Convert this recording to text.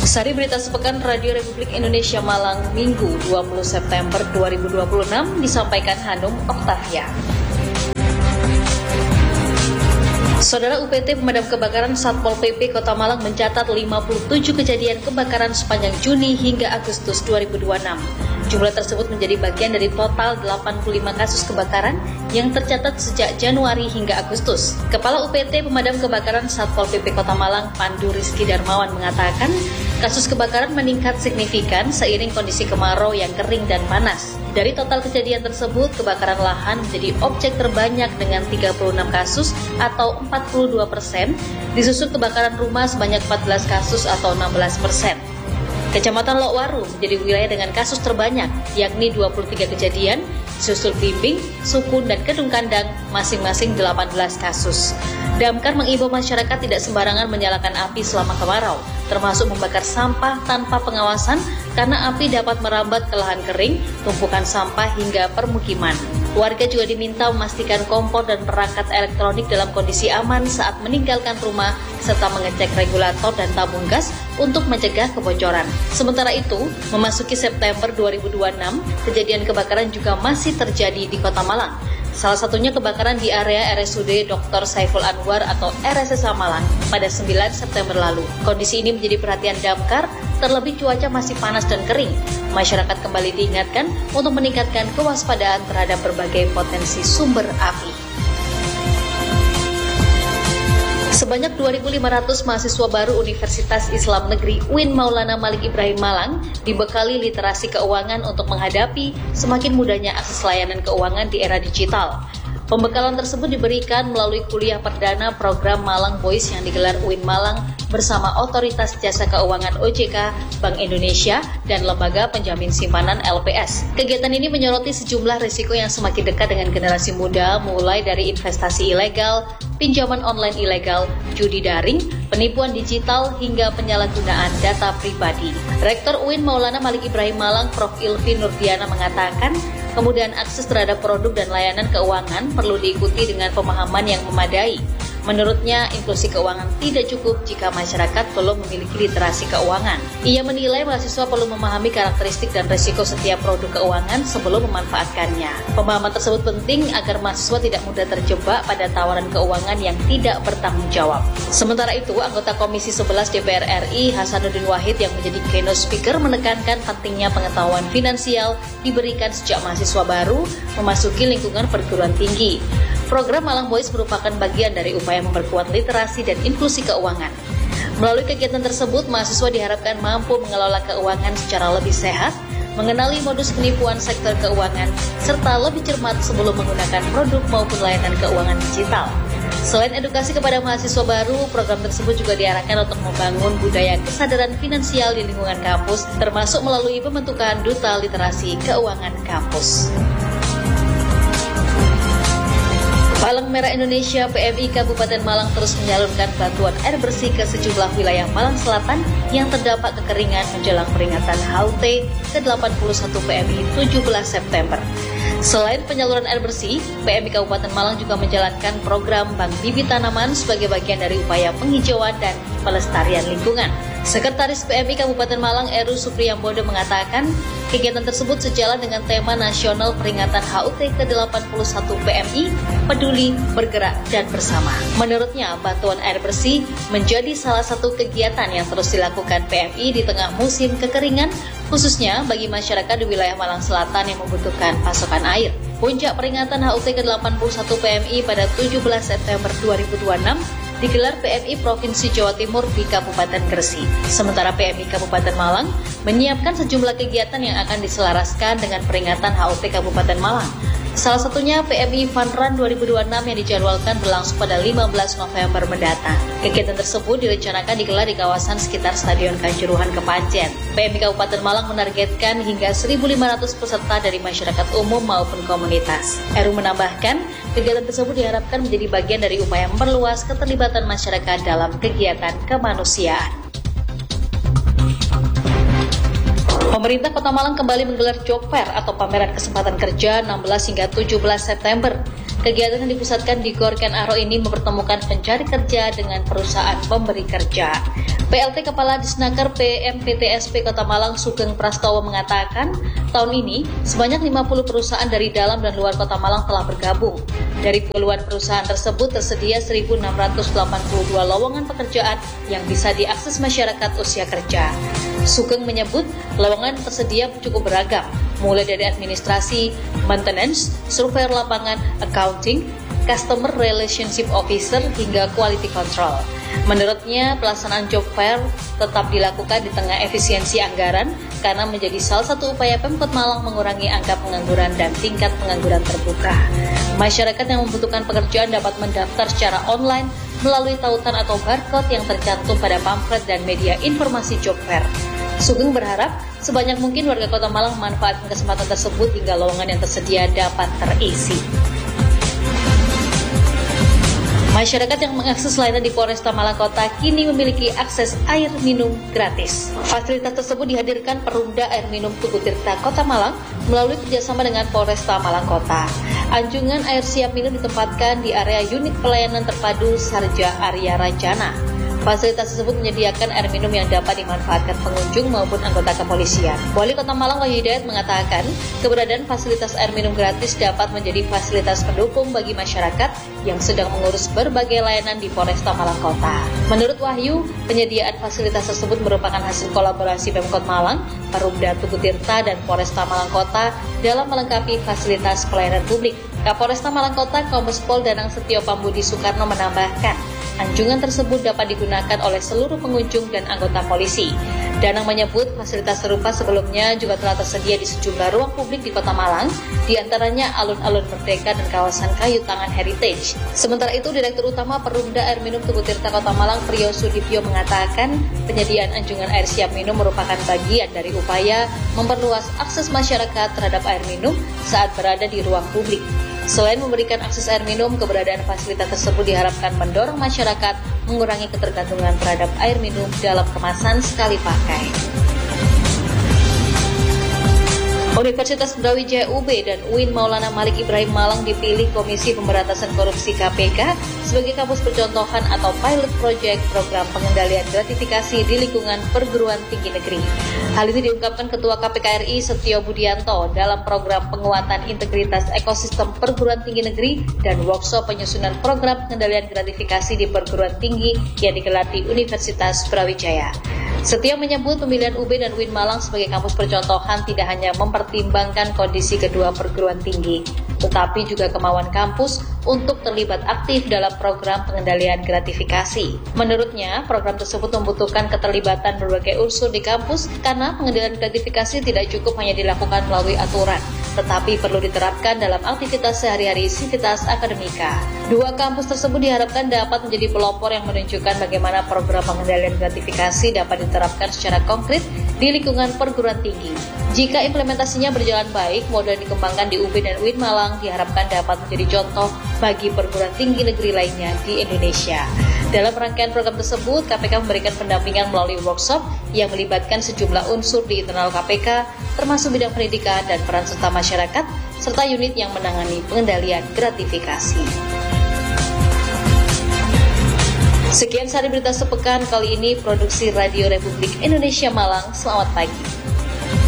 Sari Berita Sepekan Radio Republik Indonesia Malang, Minggu 20 September 2026 disampaikan Hanum Oktavia. Saudara UPT Pemadam Kebakaran Satpol PP Kota Malang mencatat 57 kejadian kebakaran sepanjang Juni hingga Agustus 2026. Jumlah tersebut menjadi bagian dari total 85 kasus kebakaran yang tercatat sejak Januari hingga Agustus. Kepala UPT Pemadam Kebakaran Satpol PP Kota Malang, Pandu Rizky Darmawan mengatakan, kasus kebakaran meningkat signifikan seiring kondisi kemarau yang kering dan panas. Dari total kejadian tersebut, kebakaran lahan menjadi objek terbanyak dengan 36 kasus atau 42%, disusul kebakaran rumah sebanyak 14 kasus atau 16%. Kecamatan Lokwaru menjadi wilayah dengan kasus terbanyak, yakni 23 kejadian, disusul Blimbing, Sukun, dan Kedung Kandang, masing-masing 18 kasus. Damkar mengimbau masyarakat tidak sembarangan menyalakan api selama kemarau, termasuk membakar sampah tanpa pengawasan karena api dapat merambat ke lahan kering, tumpukan sampah hingga permukiman. Warga juga diminta memastikan kompor dan perangkat elektronik dalam kondisi aman saat meninggalkan rumah, serta mengecek regulator dan tabung gas untuk mencegah kebocoran. Sementara itu, memasuki September 2026, kejadian kebakaran juga masih terjadi di Kota Malang. Salah satunya kebakaran di area RSUD Dr. Saiful Anwar atau RSSA Malang pada 9 September lalu. Kondisi ini menjadi perhatian Damkar, terlebih cuaca masih panas dan kering. Masyarakat kembali diingatkan untuk meningkatkan kewaspadaan terhadap berbagai potensi sumber api. Sebanyak 2.500 mahasiswa baru Universitas Islam Negeri UIN Maulana Malik Ibrahim Malang dibekali literasi keuangan untuk menghadapi semakin mudahnya akses layanan keuangan di era digital. Pembekalan tersebut diberikan melalui kuliah perdana program Malang Boys yang digelar UIN Malang bersama Otoritas Jasa Keuangan OJK, Bank Indonesia, dan Lembaga Penjamin Simpanan LPS. Kegiatan ini menyoroti sejumlah risiko yang semakin dekat dengan generasi muda, mulai dari investasi ilegal, pinjaman online ilegal, judi daring, penipuan digital, hingga penyalahgunaan data pribadi. Rektor UIN Maulana Malik Ibrahim Malang, Prof. Ilvi Nurdiana mengatakan, kemudahan akses terhadap produk dan layanan keuangan perlu diikuti dengan pemahaman yang memadai. Menurutnya, inklusi keuangan tidak cukup jika masyarakat belum memiliki literasi keuangan. Ia menilai mahasiswa perlu memahami karakteristik dan risiko setiap produk keuangan sebelum memanfaatkannya. Pemahaman tersebut penting agar mahasiswa tidak mudah terjebak pada tawaran keuangan yang tidak bertanggung jawab. Sementara itu, anggota Komisi 11 DPR RI Hasanuddin Wahid yang menjadi keynote speaker menekankan pentingnya pengetahuan finansial diberikan sejak mahasiswa baru memasuki lingkungan perguruan tinggi. Program Malang Boys merupakan bagian dari upaya memperkuat literasi dan inklusi keuangan. Melalui kegiatan tersebut, mahasiswa diharapkan mampu mengelola keuangan secara lebih sehat, mengenali modus penipuan sektor keuangan, serta lebih cermat sebelum menggunakan produk maupun layanan keuangan digital. Selain edukasi kepada mahasiswa baru, program tersebut juga diarahkan untuk membangun budaya kesadaran finansial di lingkungan kampus, termasuk melalui pembentukan Duta Literasi Keuangan Kampus. Palang Merah Indonesia PMI Kabupaten Malang terus menyalurkan bantuan air bersih ke sejumlah wilayah Malang Selatan yang terdampak kekeringan menjelang peringatan HUT ke-81 PMI 17 September. Selain penyaluran air bersih, PMI Kabupaten Malang juga menjalankan program Bank Bibit Tanaman sebagai bagian dari upaya penghijauan dan pelestarian lingkungan. Sekretaris PMI Kabupaten Malang Eru Supriyambodo mengatakan, kegiatan tersebut sejalan dengan tema nasional peringatan HUT ke-81 PMI, Peduli, Bergerak, dan Bersama. Menurutnya, bantuan air bersih menjadi salah satu kegiatan yang terus dilakukan PMI di tengah musim kekeringan, khususnya bagi masyarakat di wilayah Malang Selatan yang membutuhkan pasokan air. Puncak peringatan HUT ke-81 PMI pada 17 September 2026 digelar PMI Provinsi Jawa Timur di Kabupaten Gresik. Sementara PMI Kabupaten Malang menyiapkan sejumlah kegiatan yang akan diselaraskan dengan peringatan HUT Kabupaten Malang. Salah satunya PMI Fun Run 2026 yang dijadwalkan berlangsung pada 15 November mendatang. Kegiatan tersebut direncanakan digelar di kawasan sekitar Stadion Kanjuruhan Kepanjen. PMI Kabupaten Malang menargetkan hingga 1.500 peserta dari masyarakat umum maupun komunitas. Eru menambahkan, kegiatan tersebut diharapkan menjadi bagian dari upaya memperluas keterlibatan masyarakat dalam kegiatan kemanusiaan. Pemerintah Kota Malang kembali menggelar Job Fair atau pameran kesempatan kerja 16 hingga 17 September. Kegiatan yang dipusatkan di Gor Ken Arok ini mempertemukan pencari kerja dengan perusahaan pemberi kerja. PLT Kepala Disnaker PMPTSP Kota Malang Sugeng Prastowo mengatakan, tahun ini sebanyak 50 perusahaan dari dalam dan luar Kota Malang telah bergabung. Dari puluhan perusahaan tersebut tersedia 1.682 lowongan pekerjaan yang bisa diakses masyarakat usia kerja. Sugeng menyebut lowongan tersedia cukup beragam, mulai dari administrasi, maintenance, surveyor lapangan, accounting, customer relationship officer hingga quality control. Menurutnya, pelaksanaan job fair tetap dilakukan di tengah efisiensi anggaran karena menjadi salah satu upaya Pemkot Malang mengurangi angka pengangguran dan tingkat pengangguran terbuka. Masyarakat yang membutuhkan pekerjaan dapat mendaftar secara online melalui tautan atau barcode yang tercantum pada pamflet dan media informasi job fair. Sugeng berharap sebanyak mungkin warga Kota Malang memanfaatkan kesempatan tersebut hingga lowongan yang tersedia dapat terisi. Masyarakat yang mengakses layanan di Polresta Malang Kota kini memiliki akses air minum gratis. Fasilitas tersebut dihadirkan Perumda Air Minum Tugu Tirta Kota Malang melalui kerjasama dengan Polresta Malang Kota. Anjungan air siap minum ditempatkan di area unit pelayanan terpadu Sarja Arya Rancana. Fasilitas tersebut menyediakan air minum yang dapat dimanfaatkan pengunjung maupun anggota kepolisian. Wali Kota Malang Wahyu Hidayat mengatakan, keberadaan fasilitas air minum gratis dapat menjadi fasilitas pendukung bagi masyarakat yang sedang mengurus berbagai layanan di Polresta Malang Kota. Menurut Wahyu, penyediaan fasilitas tersebut merupakan hasil kolaborasi Pemkot Malang, Perumda Tugu Tirta dan Polresta Malang Kota dalam melengkapi fasilitas pelayanan publik. Kapolresta Malang Kota Kombes Pol Danang Setio Pambudi Soekarno menambahkan, anjungan tersebut dapat digunakan oleh seluruh pengunjung dan anggota polisi. Danang menyebut fasilitas serupa sebelumnya juga telah tersedia di sejumlah ruang publik di Kota Malang, di antaranya alun-alun Merdeka dan kawasan Kayu Tangan Heritage. Sementara itu, Direktur Utama Perumda Air Minum Tugu Tirta Kota Malang Priyo Sudipyo mengatakan, penyediaan anjungan air siap minum merupakan bagian dari upaya memperluas akses masyarakat terhadap air minum saat berada di ruang publik. Selain memberikan akses air minum, keberadaan fasilitas tersebut diharapkan mendorong masyarakat mengurangi ketergantungan terhadap air minum dalam kemasan sekali pakai. Universitas Brawijaya UB dan UIN Maulana Malik Ibrahim Malang dipilih Komisi Pemberantasan Korupsi KPK sebagai kampus percontohan atau pilot project program pengendalian gratifikasi di lingkungan perguruan tinggi negeri. Hal ini diungkapkan Ketua KPK RI Setio Budianto dalam program penguatan integritas ekosistem perguruan tinggi negeri dan workshop penyusunan program pengendalian gratifikasi di perguruan tinggi yang digelar di Universitas Brawijaya. Setio menyebut pemilihan UB dan UIN Malang sebagai kampus percontohan tidak hanya mempertimbangkan kondisi kedua perguruan tinggi, tetapi juga kemauan kampus untuk terlibat aktif dalam program pengendalian gratifikasi. Menurutnya, program tersebut membutuhkan keterlibatan berbagai unsur di kampus karena pengendalian gratifikasi tidak cukup hanya dilakukan melalui aturan, tetapi perlu diterapkan dalam aktivitas sehari-hari sivitas akademika. Dua kampus tersebut diharapkan dapat menjadi pelopor yang menunjukkan bagaimana program pengendalian gratifikasi dapat diterapkan secara konkret di lingkungan perguruan tinggi. Jika implementasinya berjalan baik, model dikembangkan di UB dan UIN Malang diharapkan dapat menjadi contoh bagi perguruan tinggi negeri lainnya di Indonesia. Dalam rangkaian program tersebut, KPK memberikan pendampingan melalui workshop yang melibatkan sejumlah unsur di internal KPK, termasuk bidang pendidikan dan peran serta masyarakat, serta unit yang menangani pengendalian gratifikasi. Sekian sari berita sepekan kali ini, produksi Radio Republik Indonesia Malang. Selamat pagi.